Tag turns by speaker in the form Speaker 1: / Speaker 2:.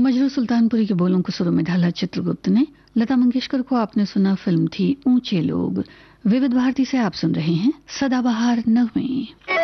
Speaker 1: मजरू सुल्तानपुरी के बोलों को सुरों में ढाला चित्रगुप्त ने। लता मंगेशकर को आपने सुना, फिल्म थी ऊंचे लोग। विविध भारती से आप सुन रहे हैं सदाबहार नगमे।